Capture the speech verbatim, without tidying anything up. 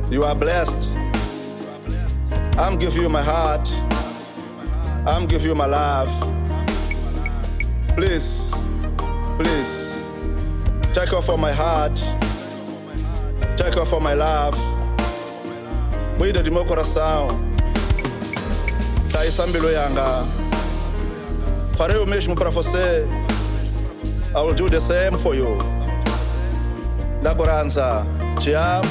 You are blessed. I'm giving you my heart. I'm giving you my love. Please, please, take off for my heart. Take off for my love. Cuida de meu coração. Tá aí sambilo yanga. Farei o mesmo para você. I will do the same for you. Dagoranza, te amo.